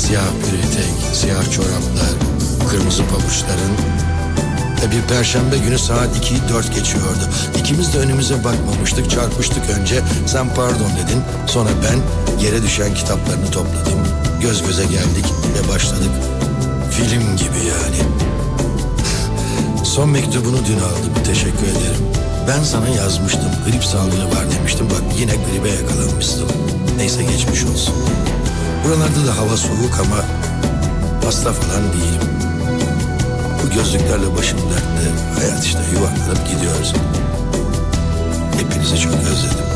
Siyah bir etek, siyah çoraplar, kırmızı pabuçların. Bir perşembe günü saat 2'yi 4 geçiyordu. İkimiz de önümüze bakmamıştık, çarpıştık önce. Sen pardon dedin, sonra ben yere düşen kitaplarını topladım. Göz göze geldik ve başladık. Film gibi yani. Son mektubunu dün aldım, teşekkür ederim. Ben sana yazmıştım, grip salgını var demiştim. Bak yine gribe yakalanmışsın. Neyse geçmiş olsun. Buralarda da hava soğuk ama hasta falan değilim. Bu gözlüklerle başım dertte. Hayat işte, yuvarlanıp gidiyoruz. Hepinizi çok özledim.